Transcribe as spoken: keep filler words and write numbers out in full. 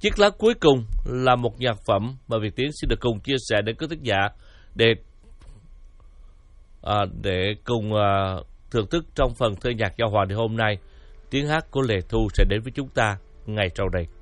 Chiếc lá cuối cùng là một nhạc phẩm mà Việt Tiến xin được cùng chia sẻ đến quý thính giả để à, để cùng à, thưởng thức trong phần thơ nhạc giao hòa thì hôm nay tiếng hát của Lệ Thu sẽ đến với chúng ta ngay sau đây.